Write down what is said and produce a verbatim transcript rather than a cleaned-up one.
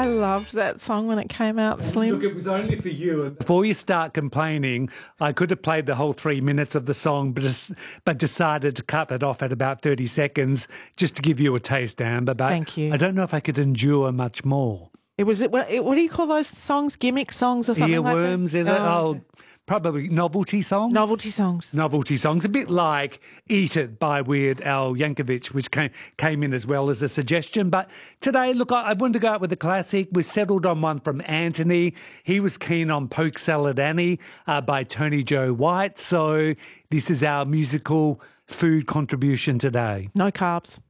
I loved that song when it came out, Slim. Look, it was only for you. Before you start complaining, I could have played the whole three minutes of the song, but just, but decided to cut it off at about thirty seconds just to give you a taste, Amber. But Thank you. I don't know if I could endure much more. It was, it, what, it, what do you call those songs? Gimmick songs or something like that? Earworms, is it? Oh, Oh, probably novelty songs? novelty songs. Novelty songs, a bit like Eat It by Weird Al Yankovic, which came came in as well as a suggestion. But today, look, I, I wanted to go out with a classic. We settled on one from Anthony. He was keen on Poke Salad Annie uh, by Tony Joe White. So this is our musical food contribution today. No carbs.